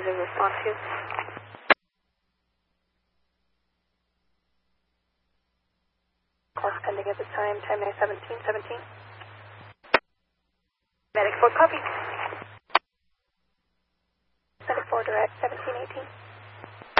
lines of response here. Calls pending at this time, 10-17-17. Medic 4, copy. Medic 4, direct, 17-18.